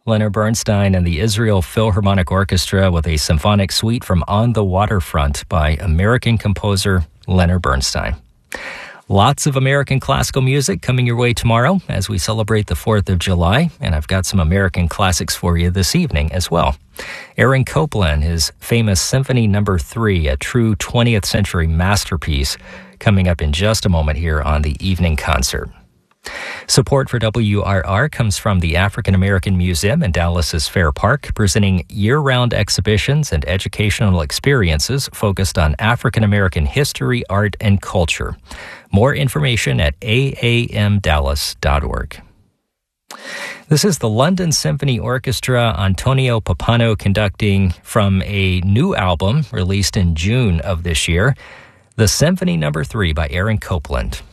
Leonard Bernstein and the Israel Philharmonic Orchestra with a symphonic suite from On the Waterfront by American composer Leonard Bernstein. Lots of American classical music coming your way tomorrow as we celebrate the 4th of July, and I've got some American classics for you this evening as well. Aaron Copland, his famous Symphony No. 3, a true 20th century masterpiece, coming up in just a moment here on the Evening Concert. Support for WRR comes from the African American Museum in Dallas's Fair Park, presenting year-round exhibitions and educational experiences focused on African American history, art, and culture. More information at aamdallas.org. This is the London Symphony Orchestra, Antonio Pappano conducting from a new album released in June of this year, the Symphony No. 3 by Aaron Copland.